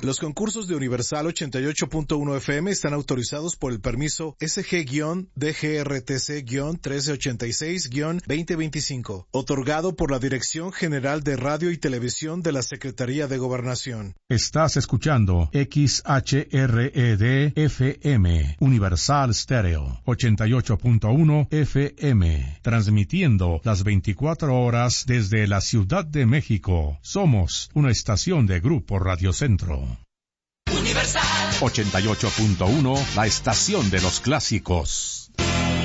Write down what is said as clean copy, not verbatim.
Los concursos de Universal 88.1 FM están autorizados por el permiso SG-DGRTC-1386-2025, otorgado por la Dirección General de Radio y Televisión de la Secretaría de Gobernación. Estás escuchando XHRED-FM, Universal Stereo, 88.1 FM, transmitiendo las 24 horas desde la Ciudad de México. Somos una estación de Grupo Radio Centro. Universal 88.1, la estación de los clásicos.